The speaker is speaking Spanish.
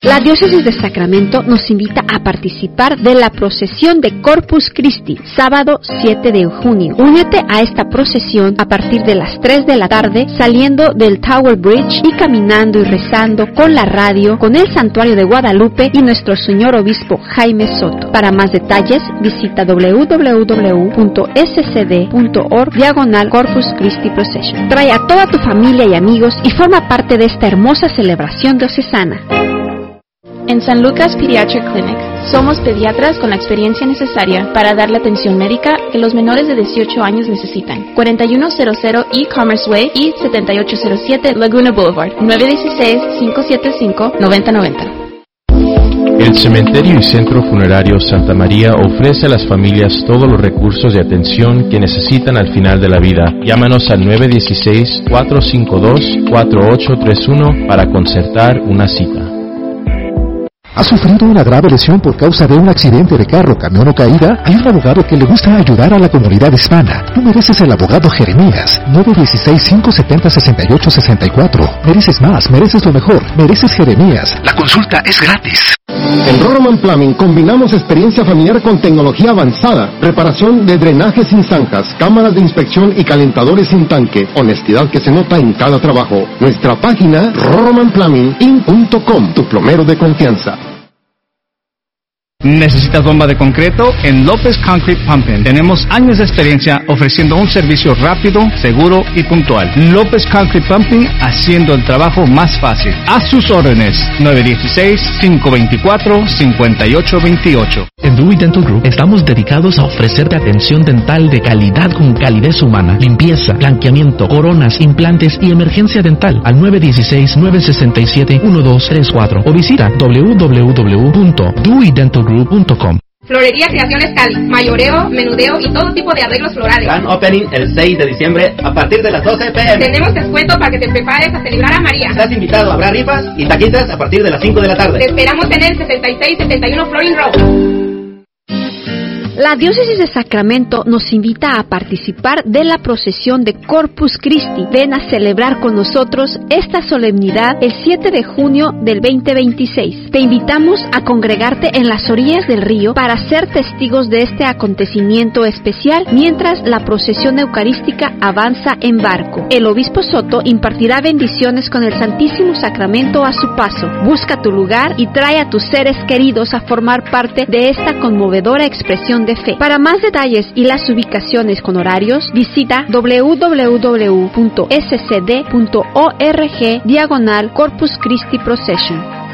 La Diócesis de Sacramento nos invita a participar de la procesión de Corpus Christi, sábado 7 de junio. Únete a esta procesión a partir de las 3 de la tarde, saliendo del Tower Bridge y caminando y rezando con la radio, con el Santuario de Guadalupe y nuestro Señor Obispo Jaime Soto. Para más detalles, visita www.scd.org/Corpus Christi Procession. Trae a toda tu familia y amigos y forma parte de esta hermosa celebración diocesana. En San Lucas Pediatric Clinic, somos pediatras con la experiencia necesaria para dar la atención médica que los menores de 18 años necesitan. 4100 E-Commerce Way y 7807 Laguna Boulevard, 916-575-9090. El Cementerio y Centro Funerario Santa María ofrece a las familias todos los recursos de atención que necesitan al final de la vida. Llámanos al 916-452-4831 para concertar una cita. ¿Has sufrido una grave lesión por causa de un accidente de carro, camión o caída? Hay un abogado que le gusta ayudar a la comunidad hispana. Tú mereces el abogado Jeremías. 916-570-6864. Mereces más, mereces lo mejor. Mereces Jeremías. La consulta es gratis. En Roroman Plumbing combinamos experiencia familiar con tecnología avanzada, reparación de drenajes sin zanjas, cámaras de inspección y calentadores sin tanque, honestidad que se nota en cada trabajo. Nuestra página roromanplumbinginc.com, tu plomero de confianza. ¿Necesitas bomba de concreto? En López Concrete Pumping tenemos años de experiencia ofreciendo un servicio rápido, seguro y puntual. López Concrete Pumping, haciendo el trabajo más fácil. A sus órdenes, 916-524-5828. En Dewey Dental Group estamos dedicados a ofrecerte atención dental de calidad con calidez humana, limpieza, blanqueamiento, coronas, implantes y emergencia dental al 916-967-1234 o visita www.deweydentalgroup.com. Florería Creaciones Cali, mayoreo, menudeo y todo tipo de arreglos florales. Gran opening el 6 de diciembre a partir de las 12 p.m. Tenemos descuento para que te prepares a celebrar a María. Estás invitado, habrá rifas y taquitas a partir de las 5 de la tarde. Te esperamos en el 6671 Florin Road. La Diócesis de Sacramento nos invita a participar de la procesión de Corpus Christi. Ven a celebrar con nosotros esta solemnidad el 7 de junio del 2026. Te invitamos a congregarte en las orillas del río para ser testigos de este acontecimiento especial mientras la procesión eucarística avanza en barco. El obispo Soto impartirá bendiciones con el Santísimo Sacramento a su paso. Busca tu lugar y trae a tus seres queridos a formar parte de esta conmovedora expresión de fe. Para más detalles y las ubicaciones con horarios, visita www.scd.org/Corpus Christi Procession.